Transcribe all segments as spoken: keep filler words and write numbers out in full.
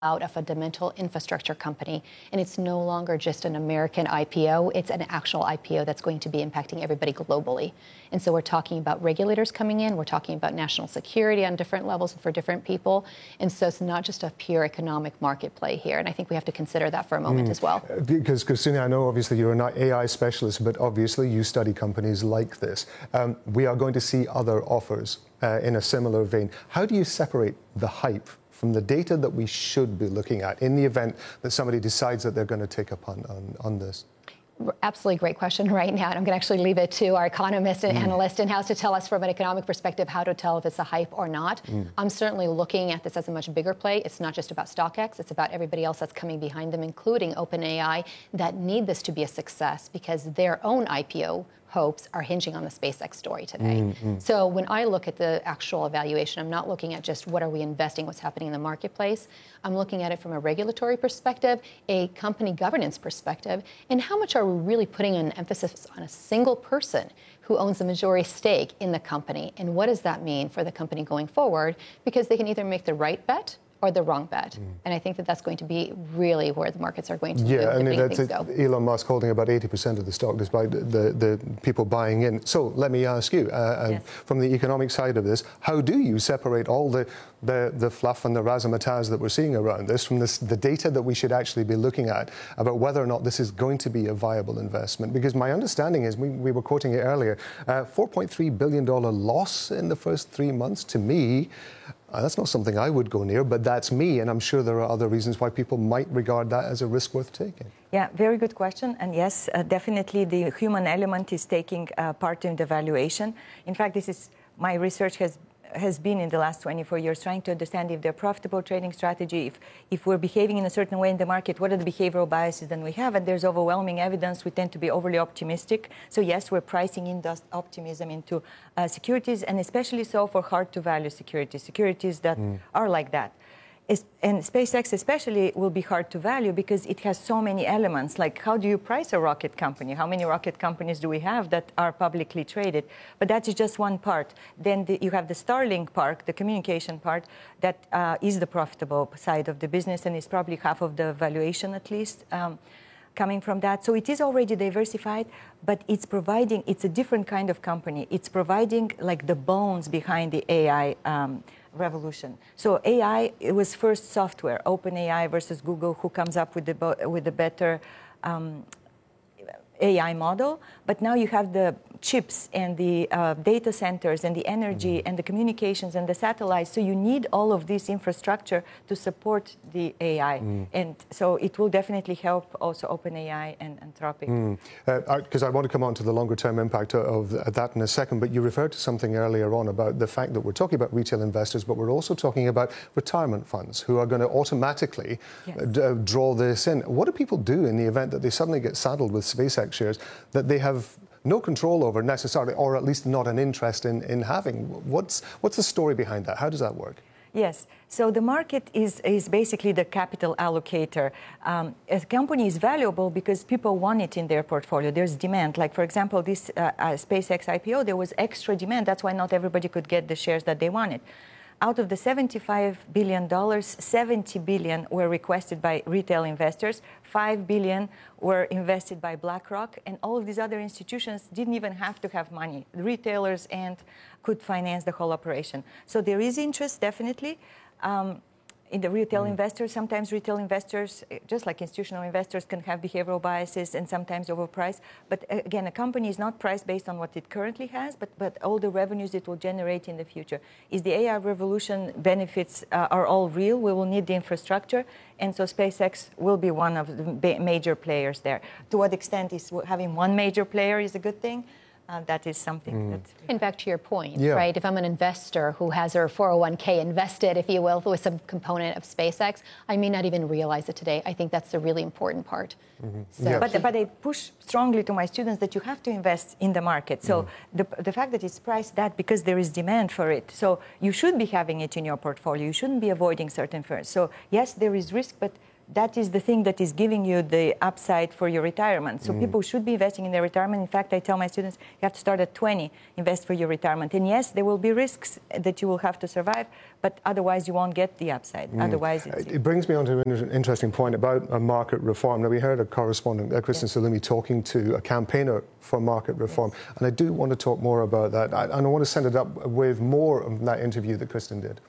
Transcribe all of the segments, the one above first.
out a fundamental infrastructure company, and it's no longer just an American I P O, it's an actual I P O that's going to be impacting everybody globally. And so we're talking about regulators coming in, we're talking about national security on different levels for different people, and so it's not just a pure economic market play here, and I think we have to consider that for a moment mm. as well. Because, Christina, I know obviously you're an A I specialist, but obviously you study companies like this. Um, we are going to see other offers uh, in a similar vein. How do you separate the hype from the data that we should be looking at in the event that somebody decides that they're going to take up on, on, on this? Absolutely great question right now, and I'm going to actually leave it to our economist and mm. analyst in-house to tell us from an economic perspective how to tell if it's a hype or not. Mm. I'm certainly looking at this as a much bigger play. It's not just about StockX, it's about everybody else that's coming behind them, including OpenAI, that need this to be a success because their own I P O hopes are hinging on the SpaceX story today. Mm-hmm. So when I look at the actual evaluation, I'm not looking at just what are we investing, what's happening in the marketplace. I'm looking at it from a regulatory perspective, a company governance perspective, and how much are we really putting an emphasis on a single person who owns a majority stake in the company, and what does that mean for the company going forward? Because they can either make the right bet or the wrong bet. Mm. And I think that that's going to be really where the markets are going to yeah, move, I mean, that's things go. Elon Musk holding about eighty percent of the stock despite the, the people buying in. So let me ask you, uh, yes. from the economic side of this, how do you separate all the, the, the fluff and the razzmatazz that we're seeing around this from this, the data that we should actually be looking at about whether or not this is going to be a viable investment? Because my understanding is, we, we were quoting it earlier, uh, four point three billion dollars loss in the first three months. To me, Uh, that's not something I would go near, but that's me, and I'm sure there are other reasons why people might regard that as a risk worth taking. Yeah, very good question. And yes, uh, definitely the human element is taking uh, part in the valuation. In fact, this is my research has has been in the last twenty-four years trying to understand if they're profitable trading strategy, if, if we're behaving in a certain way in the market, what are the behavioral biases that we have, and there's overwhelming evidence. We tend to be overly optimistic. So yes, we're pricing in that optimism into uh, securities, and especially so for hard-to-value securities, securities that mm. are like that. And SpaceX especially will be hard to value because it has so many elements, like how do you price a rocket company? How many rocket companies do we have that are publicly traded? But that's just one part. Then the, you have the Starlink part, the communication part, that uh, is the profitable side of the business and is probably half of the valuation at least. Um, coming from that. So it is already diversified, but it's providing, it's a different kind of company. It's providing like the bones behind the A I um, revolution. So A I, it was first software, OpenAI versus Google, who comes up with the, with the better um, A I model, but now you have the chips and the uh, data centers and the energy mm-hmm. and the communications and the satellites. So you need all of this infrastructure to support the A I. Mm. And so it will definitely help also OpenAI and Anthropic. Because mm. uh, I want to come on to the longer term impact of that in a second, but you referred to something earlier on about the fact that we're talking about retail investors, but we're also talking about retirement funds who are going to automatically yes. uh, draw this in. What do people do in the event that they suddenly get saddled with SpaceX shares that they have no control over necessarily, or at least not an interest in, in having? What's, what's the story behind that? How does that work? Yes. So the market is, is basically the capital allocator. Um, a company is valuable because people want it in their portfolio. There's demand. Like, for example, this uh, uh, SpaceX I P O, there was extra demand. That's why not everybody could get the shares that they wanted. Out of the seventy-five billion dollars, seventy billion dollars were requested by retail investors, five billion dollars were invested by BlackRock, and all of these other institutions didn't even have to have money. The retailers and could finance the whole operation. So there is interest, definitely. Um, in the retail mm. investors, sometimes retail investors, just like institutional investors, can have behavioral biases and sometimes overprice. But again, a company is not priced based on what it currently has, but, but all the revenues it will generate in the future. Is the A I revolution benefits uh, are all real? We will need the infrastructure. And so SpaceX will be one of the major players there. To what extent is having one major player is a good thing? Uh, that is something mm. that... And back to your point, yeah. right? If I'm an investor who has their four oh one K invested, if you will, with some component of SpaceX, I may not even realize it today. I think that's the really important part. Mm-hmm. So, yeah. but, but I push strongly to my students that you have to invest in the market. So mm. the, the fact that it's priced that because there is demand for it. So you should be having it in your portfolio. You shouldn't be avoiding certain firms. So yes, there is risk, but that is the thing that is giving you the upside for your retirement. So mm. people should be investing in their retirement. In fact, I tell my students, you have to start at twenty, invest for your retirement. And yes, there will be risks that you will have to survive, but otherwise you won't get the upside. Mm. Otherwise, it's... It brings me on to an interesting point about a market reform. Now, we heard a correspondent, uh, Kristen yes. Salumi, talking to a campaigner for market reform. Yes. And I do want to talk more about that. I, and I want to send it up with more of that interview that Kristen did.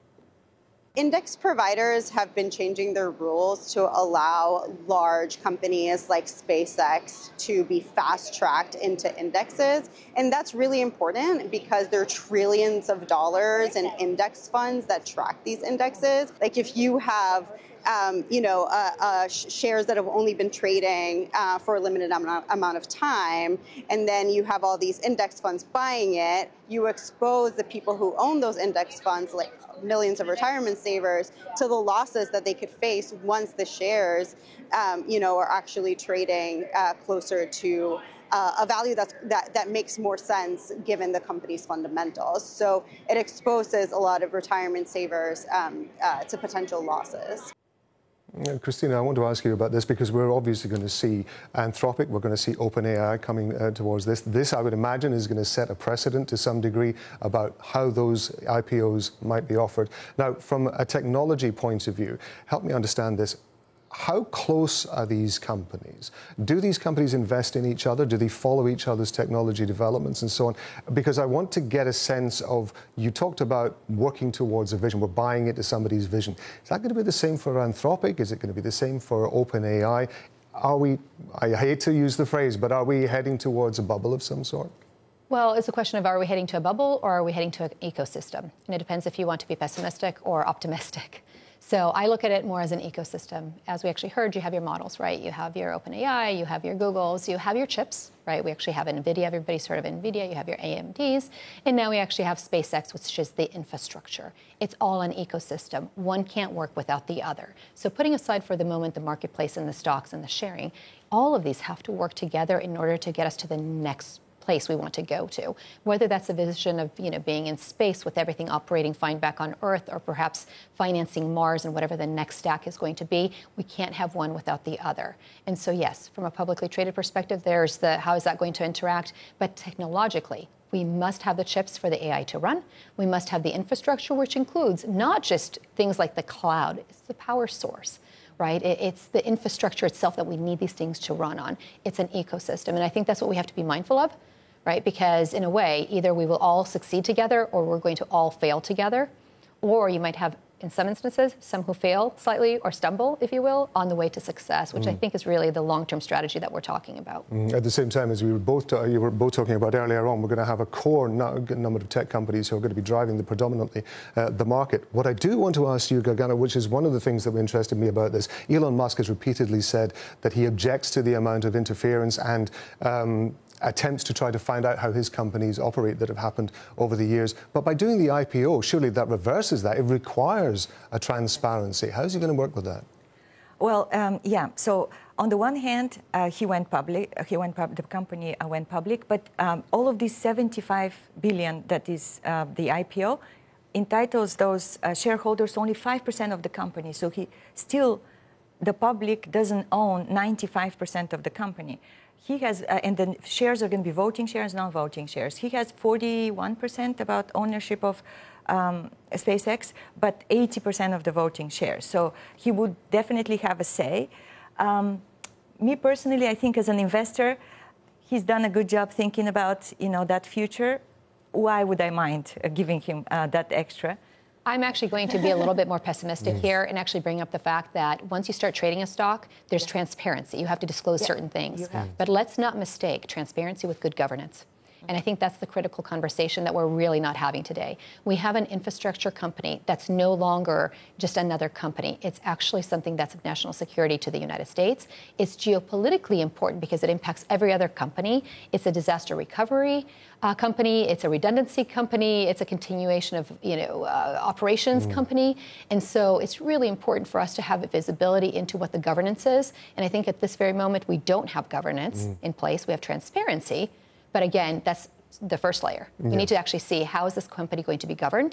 Index providers have been changing their rules to allow large companies like SpaceX to be fast-tracked into indexes. And that's really important because there are trillions of dollars in index funds that track these indexes. Like if you have Um, you know, uh, uh, sh- shares that have only been trading uh, for a limited amount, amount of time, and then you have all these index funds buying it, you expose the people who own those index funds, like millions of retirement savers, to the losses that they could face once the shares, um, you know, are actually trading uh, closer to Uh, a value that's, that, that makes more sense given the company's fundamentals. So it exposes a lot of retirement savers um, uh, to potential losses. Christina, I want to ask you about this because we're obviously going to see Anthropic, we're going to see OpenAI coming uh, towards this. This, I would imagine, is going to set a precedent to some degree about how those I P Os might be offered. Now, from a technology point of view, help me understand this. How close are these companies? Do these companies invest in each other? Do they follow each other's technology developments and so on? Because I want to get a sense of, you talked about working towards a vision, we're buying into somebody's vision. Is that going to be the same for Anthropic? Is it going to be the same for OpenAI? Are we, I hate to use the phrase, but are we heading towards a bubble of some sort? Well, it's a question of, are we heading to a bubble or are we heading to an ecosystem? And it depends if you want to be pessimistic or optimistic. So I look at it more as an ecosystem. As we actually heard, you have your models, right? You have your OpenAI, you have your Googles, you have your chips, right? We actually have NVIDIA, everybody's heard of NVIDIA, you have your A M Ds, and now we actually have SpaceX, which is the infrastructure. It's all an ecosystem. One can't work without the other. So putting aside for the moment the marketplace and the stocks and the sharing, all of these have to work together in order to get us to the next place we want to go to, whether that's a vision of, you know, being in space with everything operating fine back on Earth, or perhaps financing Mars and whatever the next stack is going to be. We can't have one without the other. And so, yes, from a publicly traded perspective, there's the how is that going to interact, but technologically, we must have the chips for the A I to run. We must have the infrastructure, which includes not just things like the cloud, it's the power source. Right? It's the infrastructure itself that we need these things to run on. It's an ecosystem, and I think that's what we have to be mindful of, right? Because in a way, either we will all succeed together or we're going to all fail together, or you might have, in some instances, some who fail slightly or stumble, if you will, on the way to success, which mm. I think is really the long-term strategy that we're talking about. Mm. At the same time, as we were both uh, you were both talking about earlier on, we're going to have a core no- number of tech companies who are going to be driving the predominantly uh, the market. What I do want to ask you, Gagana, which is one of the things that interested me about this, Elon Musk has repeatedly said that he objects to the amount of interference and um, attempts to try to find out how his companies operate that have happened over the years. But by doing the I P O, surely that reverses that. It requires a transparency. How's he going to work with that? Well, um, yeah. So on the one hand, uh, he went public. Uh, he went pub- the company uh, went public. But um, all of these seventy-five billion that is uh, the I P O entitles those uh, shareholders only five percent of the company. So he still, the public doesn't own ninety-five percent of the company. He has, uh, and the shares are going to be voting shares, non-voting shares. He has forty-one percent about ownership of um, SpaceX, but eighty percent of the voting shares. So he would definitely have a say. Um, me personally, I think as an investor, he's done a good job thinking about, you know, that future. Why would I mind uh, giving him uh, that extra? I'm actually going to be a little bit more pessimistic yes. here and actually bring up the fact that once you start trading a stock, there's yeah. transparency. You have to disclose yeah. certain things. But let's not mistake transparency with good governance. And I think that's the critical conversation that we're really not having today. We have an infrastructure company that's no longer just another company. It's actually something that's of national security to the United States. It's geopolitically important because it impacts every other company. It's a disaster recovery uh, company. It's a redundancy company. It's a continuation of, you know, uh, operations mm. company. And so it's really important for us to have visibility into what the governance is. And I think at this very moment, we don't have governance mm. in place. We have transparency. But again, that's the first layer. Yeah. We need to actually see how is this company going to be governed,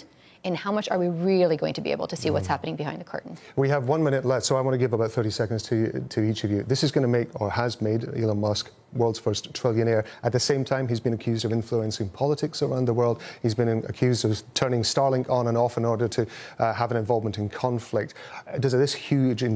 and how much are we really going to be able to see what's happening behind the curtain? We have one minute left, so I want to give about thirty seconds to, to each of you. This is going to make, or has made, Elon Musk world's first trillionaire. At the same time, he's been accused of influencing politics around the world. He's been accused of turning Starlink on and off in order to uh, have an involvement in conflict. Does this huge